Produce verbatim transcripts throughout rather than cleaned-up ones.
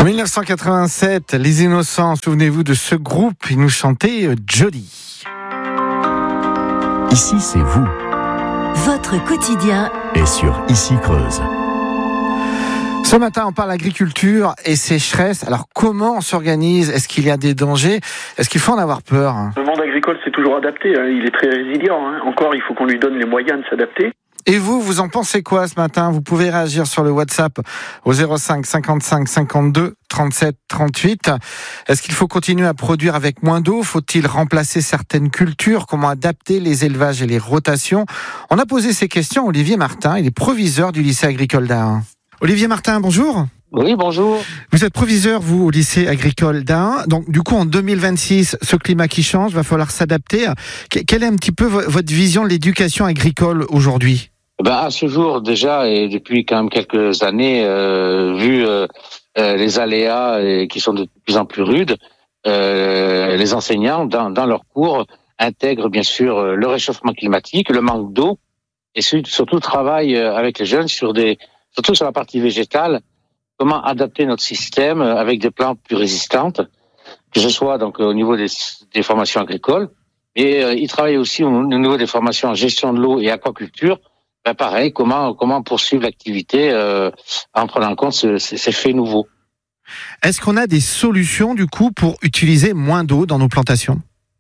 mille neuf cent quatre-vingt-sept, Les Innocents, souvenez-vous de ce groupe, ils nous chantaient euh, Jolly. Ici, c'est vous. Votre quotidien Et sur Ici Creuse. Ce matin, on parle agriculture et sécheresse. Alors, comment on s'organise ? Est-ce qu'il y a des dangers ? Est-ce qu'il faut en avoir peur ? Le monde agricole s'est toujours adapté, hein. Il est très résilient. Hein. Encore, il faut qu'on lui donne les moyens de s'adapter. Et vous, vous en pensez quoi ce matin ? Vous pouvez réagir sur le WhatsApp au zéro cinq cinquante-cinq cinquante-deux trente-sept trente-huit. Est-ce qu'il faut continuer à produire avec moins d'eau ? Faut-il remplacer certaines cultures ? Comment adapter les élevages et les rotations ? On a posé ces questions à Olivier Martin, il est proviseur du lycée agricole d'Ahun. Olivier Martin, bonjour. Oui, bonjour. Vous êtes proviseur, vous, au lycée agricole d'Ahun. Donc, du coup, en deux mille vingt-six, ce climat qui change, va falloir s'adapter. Quelle est un petit peu votre vision de l'éducation agricole aujourd'hui ? Ben, à ce jour, déjà, et depuis quand même quelques années, euh, vu euh, euh, les aléas euh, qui sont de plus en plus rudes, euh, les enseignants, dans, dans leurs cours, intègrent bien sûr euh, le réchauffement climatique, le manque d'eau, et surtout travaillent avec les jeunes sur des, surtout sur la partie végétale, comment adapter notre système avec des plantes plus résistantes, que ce soit donc au niveau des, des formations agricoles, et euh, ils travaillent aussi au, au niveau des formations en gestion de l'eau et aquaculture. Ben pareil, comment comment poursuivre l'activité euh, en prenant en compte ce, ces, ces faits nouveaux. Est-ce qu'on a des solutions du coup pour utiliser moins d'eau dans nos plantations ?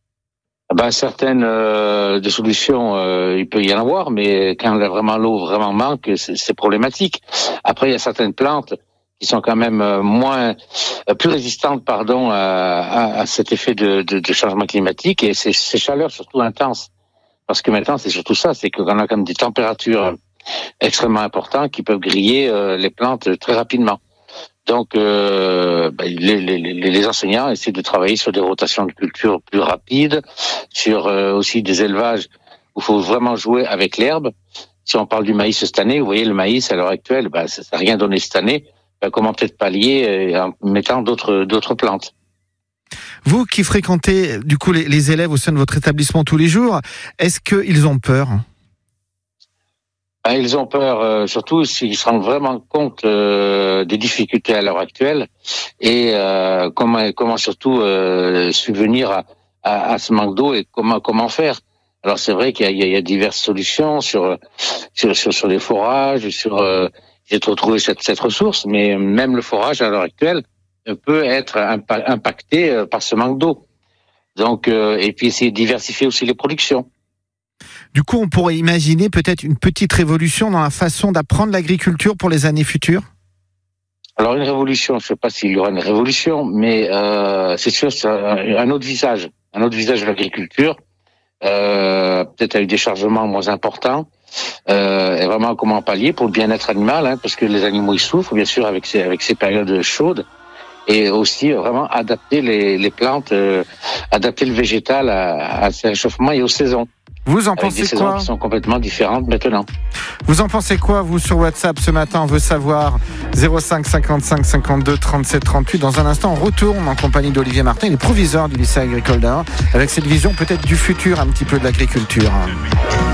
Ben certaines euh, des solutions, euh, il peut y en avoir, mais quand vraiment l'eau vraiment manque, c'est, c'est problématique. Après, il y a certaines plantes qui sont quand même moins euh, plus résistantes, pardon, à, à, à cet effet de, de, de changement climatique et ces, ces chaleurs surtout intenses. Parce que maintenant, c'est surtout ça, c'est qu'on a quand même des températures extrêmement importantes qui peuvent griller euh, les plantes très rapidement. Donc, euh, ben, les, les, les enseignants essaient de travailler sur des rotations de culture plus rapides, sur euh, aussi des élevages où il faut vraiment jouer avec l'herbe. Si on parle du maïs cette année, vous voyez, le maïs à l'heure actuelle, ben, ça n'a rien donné cette année. Ben, comment peut-être pallier euh, en mettant d'autres, d'autres plantes. Vous qui fréquentez du coup les, les élèves au sein de votre établissement tous les jours, est-ce qu'ils ont peur ? Ben, ils ont peur, euh, surtout s'ils se rendent vraiment compte euh, des difficultés à l'heure actuelle et euh, comment, comment surtout euh, subvenir à, à, à ce manque d'eau et comment, comment faire. Alors c'est vrai qu'il y a, il y a diverses solutions sur sur sur, sur les forages, sur euh, essayer de retrouver cette, cette ressource, mais même le forage à l'heure actuelle peut être impacté par ce manque d'eau. Donc, euh, et puis essayer de diversifier aussi les productions. Du coup, on pourrait imaginer peut-être une petite révolution dans la façon d'apprendre l'agriculture pour les années futures ? Alors, une révolution, je ne sais pas s'il y aura une révolution, mais euh, c'est sûr, c'est un, un autre visage, un autre visage de l'agriculture, euh, peut-être avec des chargements moins importants, euh, et vraiment comment pallier pour le bien-être animal, hein, parce que les animaux ils souffrent, bien sûr, avec ces, avec ces périodes chaudes. Et aussi vraiment adapter les, les plantes, euh, adapter le végétal à, à ces réchauffements et aux saisons. Vous en avec pensez des saisons quoi ? qui sont complètement différentes maintenant. Vous en pensez quoi, vous, sur WhatsApp ce matin ? On veut savoir. zéro cinq cinquante-cinq cinquante-deux trente-sept trente-huit. Dans un instant, on retourne en compagnie d'Olivier Martin, il est proviseur du lycée agricole d'Ahun, avec cette vision peut-être du futur un petit peu de l'agriculture.